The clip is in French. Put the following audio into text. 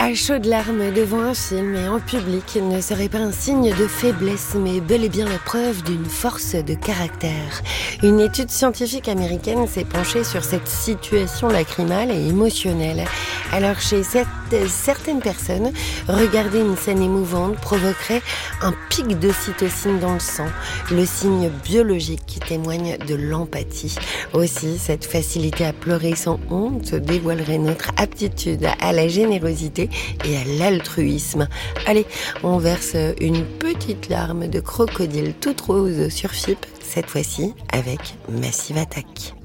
À chaudes larmes devant un film et en public ne serait pas un signe de faiblesse, mais bel et bien la preuve d'une force de caractère. Une étude scientifique américaine s'est penchée sur cette situation lacrymale et émotionnelle. Alors chez certaines personnes, regarder une scène émouvante provoquerait un pic d'ocytocine dans le sang, le signe biologique qui témoigne de l'empathie. Aussi, cette facilité à pleurer sans honte dévoilerait notre aptitude à la générosité et à l'altruisme. Allez, on verse une petite larme de crocodile toute rose sur FIP, cette fois-ci avec Massive Attack.